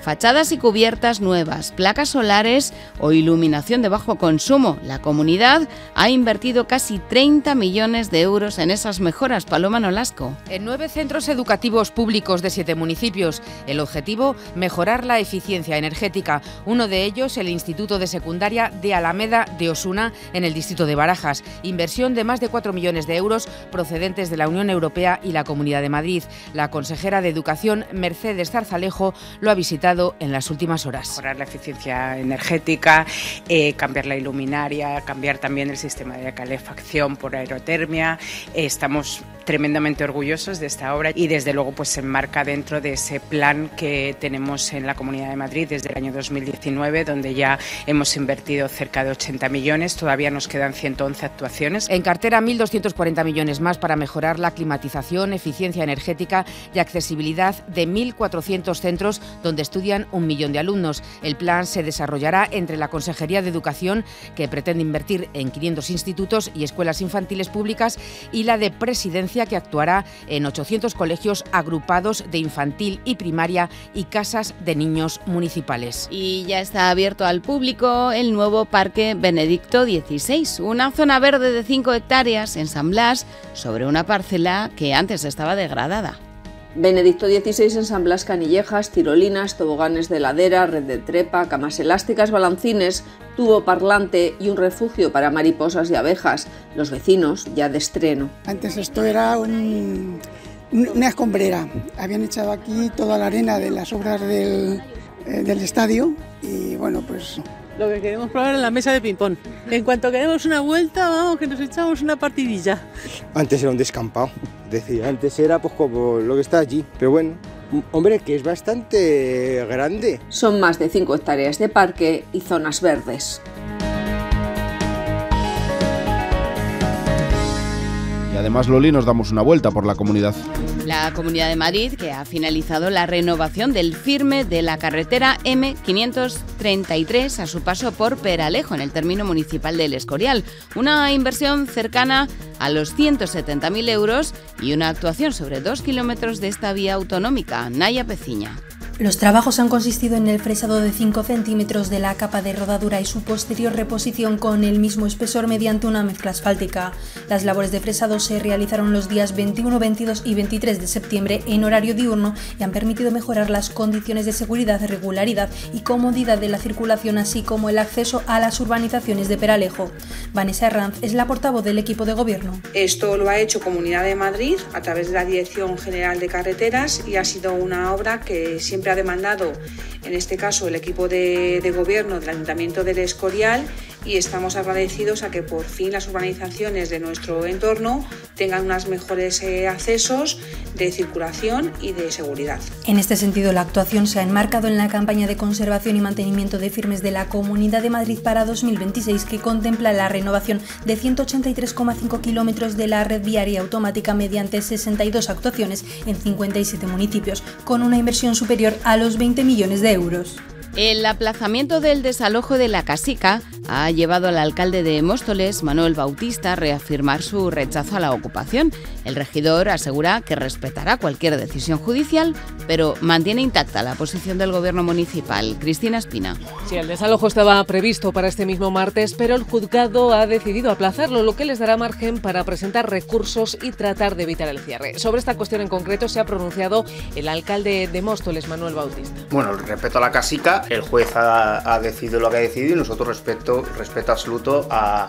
fachadas y cubiertas nuevas, placas solares o iluminación de bajo consumo. La comunidad ha invertido casi 30 millones de euros en esas mejoras. Paloma Nolasco. En 9 centros educativos públicos de 7 municipios. El objetivo, mejorar la eficiencia energética. Uno de ellos, el Instituto de Secundaria de Alameda de Osuna, en el distrito de Barajas. Inversión de más de 4 millones de euros procedentes de la Unión Europea y la Comunidad de Madrid. La consejera de Educación, Mercedes Zarzalejo, lo ha visitado en las últimas horas. Mejorar la eficiencia energética, cambiar la iluminaria, cambiar también el sistema de calefacción por aerotermia. Estamos tremendamente orgullosos de esta obra y desde luego pues se enmarca dentro de ese plan que tenemos en la Comunidad de Madrid desde el año 2019, donde ya hemos invertido cerca de 80 millones, todavía nos quedan 111 actuaciones. En cartera 1.240 millones más para mejorar la climatización, eficiencia energética y accesibilidad de 1.400 centros donde estudian 1 millón de alumnos. El plan se desarrollará entre la Consejería de Educación, que pretende invertir en 500 institutos y escuelas infantiles públicas, y la de Presidencia, que actuará en 800 colegios agrupados de infantil y primaria y casas de niños municipales. Y ya está abierto al público el nuevo Parque Benedicto XVI, una zona verde de 5 hectáreas en San Blas, sobre una parcela que antes estaba degradada. Benedicto XVI en San Blas, Canillejas, tirolinas, toboganes de ladera, red de trepa, camas elásticas, balancines, tubo parlante y un refugio para mariposas y abejas. Los vecinos ya de estreno. Antes esto era una escombrera. Habían echado aquí toda la arena de las obras del estadio y bueno, pues... Lo que queremos probar es la mesa de ping-pong. En cuanto queremos una vuelta, vamos, que nos echamos una partidilla. Antes era un descampado, antes era pues como lo que está allí, pero bueno, hombre, que es bastante grande. Son más de 5 hectáreas de parque y zonas verdes. Y además, Loli, nos damos una vuelta por la comunidad. La Comunidad de Madrid, que ha finalizado la renovación del firme de la carretera M533 a su paso por Peralejo, en el término municipal del Escorial. Una inversión cercana a los 170.000 euros y una actuación sobre 2 kilómetros de esta vía autonómica. Naya Peciña. Los trabajos han consistido en el fresado de 5 centímetros de la capa de rodadura y su posterior reposición con el mismo espesor mediante una mezcla asfáltica. Las labores de fresado se realizaron los días 21, 22 y 23 de septiembre en horario diurno y han permitido mejorar las condiciones de seguridad, regularidad y comodidad de la circulación, así como el acceso a las urbanizaciones de Peralejo. Vanessa Herranz es la portavoz del equipo de gobierno. Esto lo ha hecho Comunidad de Madrid a través de la Dirección General de Carreteras y ha sido una obra que siempre ha demandado, en este caso, el equipo de gobierno del Ayuntamiento del Escorial, y estamos agradecidos a que por fin las urbanizaciones de nuestro entorno tengan unos mejores accesos de circulación y de seguridad. En este sentido, la actuación se ha enmarcado en la campaña de conservación y mantenimiento de firmes de la Comunidad de Madrid para 2026, que contempla la renovación de 183,5 kilómetros de la red viaria automática mediante 62 actuaciones en 57 municipios, con una inversión superior a los 20 millones de euros. El aplazamiento del desalojo de la Casica ha llevado al alcalde de Móstoles, Manuel Bautista, a reafirmar su rechazo a la ocupación. El regidor asegura que respetará cualquier decisión judicial, pero mantiene intacta la posición del gobierno municipal. Cristina Espina. Sí, el desalojo estaba previsto para este mismo martes, pero el juzgado ha decidido aplazarlo, lo que les dará margen para presentar recursos y tratar de evitar el cierre. Sobre esta cuestión en concreto se ha pronunciado el alcalde de Móstoles, Manuel Bautista. Bueno, respecto a la Casica, el juez ha decidido lo que ha decidido y nosotros respeto absoluto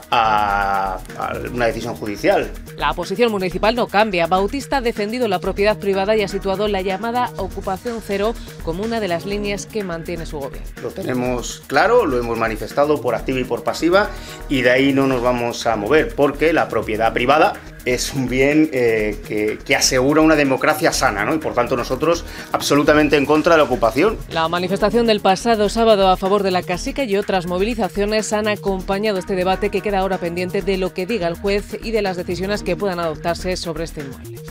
a una decisión judicial. La posición municipal no cambia. Bautista ha defendido la propiedad privada y ha situado la llamada ocupación cero como una de las líneas que mantiene su gobierno. Lo tenemos claro, lo hemos manifestado por activa y por pasiva, y de ahí no nos vamos a mover, porque la propiedad privada es un bien que asegura una democracia sana, ¿no? Y por tanto nosotros absolutamente en contra de la ocupación. La manifestación del pasado sábado a favor de la Casica y otras movilizaciones han acompañado este debate, que queda ahora pendiente de lo que diga el juez y de las decisiones que puedan adoptarse sobre este inmueble.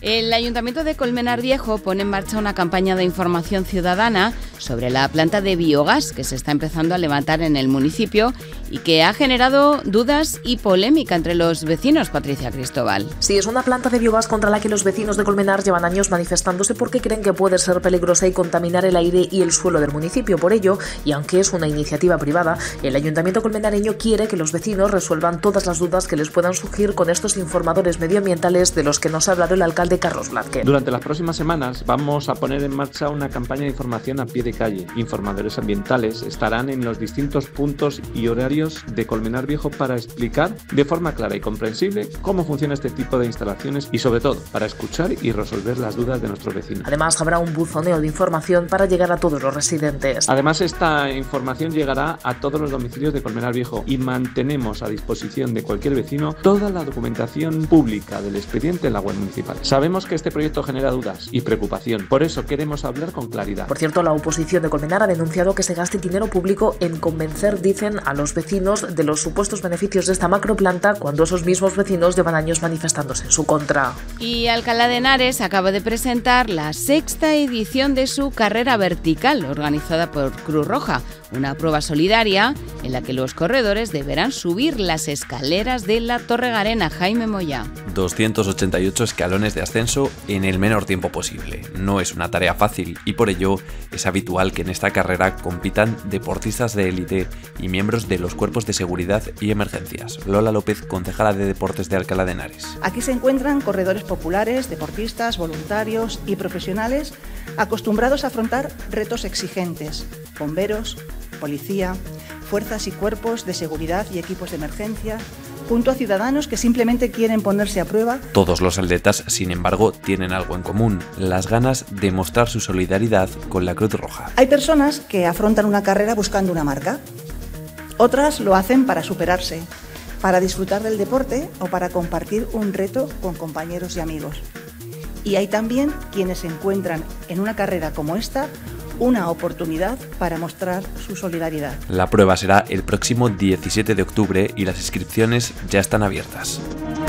El Ayuntamiento de Colmenar Viejo pone en marcha una campaña de información ciudadana sobre la planta de biogás que se está empezando a levantar en el municipio y que ha generado dudas y polémica entre los vecinos. Patricia Cristóbal. Sí, es una planta de biogás contra la que los vecinos de Colmenar llevan años manifestándose porque creen que puede ser peligrosa y contaminar el aire y el suelo del municipio. Por ello, y aunque es una iniciativa privada, el Ayuntamiento colmenareño quiere que los vecinos resuelvan todas las dudas que les puedan surgir con estos informadores medioambientales de los que nos ha hablado el alcalde Carlos Blázquez. Durante las próximas semanas vamos a poner en marcha una campaña de información a pie de calle. Informadores ambientales estarán en los distintos puntos y horarios de Colmenar Viejo para explicar de forma clara y comprensible cómo funciona este tipo de instalaciones y sobre todo para escuchar y resolver las dudas de nuestros vecinos. Además habrá un buzoneo de información para llegar a todos los residentes. Además esta información llegará a todos los domicilios de Colmenar Viejo y mantenemos a disposición de cualquier vecino toda la documentación pública del expediente en la web municipal. Sabemos que este proyecto genera dudas y preocupación, por eso queremos hablar con claridad. Por cierto, la oposición de Colmenar ha denunciado que se gaste dinero público en convencer, dicen, a los vecinos de los supuestos beneficios de esta macroplanta cuando esos mismos vecinos llevan años manifestándose en su contra. Y Alcalá de Henares acaba de presentar la 6ª edición de su carrera vertical, organizada por Cruz Roja, una prueba solidaria en la que los corredores deberán subir las escaleras de la Torre Garena. Jaime Moya. 288 escalones de ascenso en el menor tiempo posible. No es una tarea fácil y por ello es habitual que en esta carrera compitan deportistas de élite y miembros de los cuerpos de seguridad y emergencias. Lola López, concejala de Deportes de Alcalá de Henares. Aquí se encuentran corredores populares, deportistas, voluntarios y profesionales acostumbrados a afrontar retos exigentes. Bomberos, policía, fuerzas y cuerpos de seguridad y equipos de emergencia, junto a ciudadanos que simplemente quieren ponerse a prueba. Todos los atletas, sin embargo, tienen algo en común: las ganas de mostrar su solidaridad con la Cruz Roja. Hay personas que afrontan una carrera buscando una marca. Otras lo hacen para superarse, para disfrutar del deporte o para compartir un reto con compañeros y amigos. Y hay también quienes encuentran en una carrera como esta una oportunidad para mostrar su solidaridad. La prueba será el próximo 17 de octubre y las inscripciones ya están abiertas.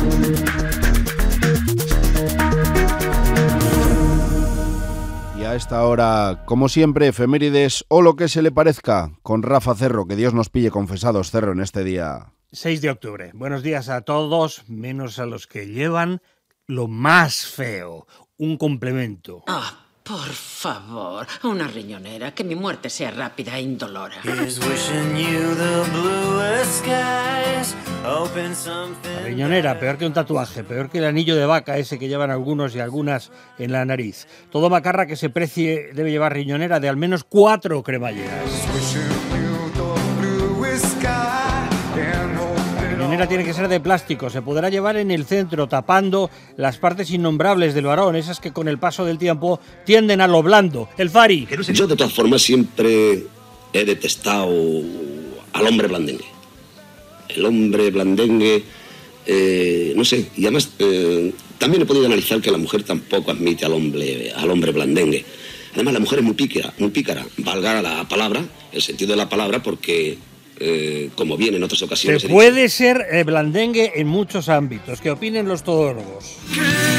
Y a esta hora, como siempre, efemérides o lo que se le parezca, con Rafa Cerro. Que Dios nos pille confesados, Cerro, en este día. 6 de octubre. Buenos días a todos, menos a los que llevan lo más feo, un complemento. Por favor, una riñonera, que mi muerte sea rápida e indolora. La riñonera, peor que un tatuaje, peor que el anillo de vaca ese que llevan algunos y algunas en la nariz. Todo macarra que se precie debe llevar riñonera de al menos 4 cremalleras. La riñonera tiene que ser de plástico, se podrá llevar en el centro tapando las partes innombrables del varón, esas que con el paso del tiempo tienden a lo blando. El Fari. Yo de todas formas siempre he detestado al hombre blandengue. El hombre blandengue, no sé, y además también he podido analizar que la mujer tampoco admite al hombre blandengue. Además la mujer es muy pícara, valga la palabra, el sentido de la palabra, porque como bien en otras ocasiones... Se puede ser blandengue en muchos ámbitos. ¿Qué opinen los todólogos?